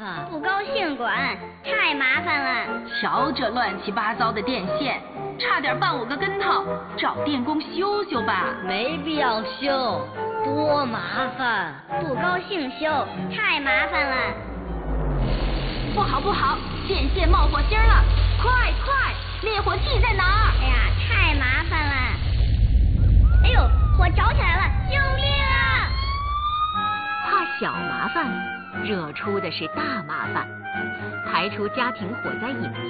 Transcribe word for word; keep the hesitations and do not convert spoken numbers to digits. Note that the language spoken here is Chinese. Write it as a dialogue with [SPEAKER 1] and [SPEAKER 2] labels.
[SPEAKER 1] 啊！
[SPEAKER 2] 不高兴管，太麻烦了。
[SPEAKER 3] 瞧这乱七八糟的电线，差点绊我个跟头，找电工修修吧。
[SPEAKER 1] 没必要修，多麻烦。
[SPEAKER 2] 不高兴修，太麻烦了。
[SPEAKER 3] 不好不好，电线冒火星了！快快，灭火器在哪儿？
[SPEAKER 2] 哎呀，太麻烦了！哎呦，火着起来了！救命啊！
[SPEAKER 4] 怕小麻烦，惹出的是大麻烦。排除家庭火灾隐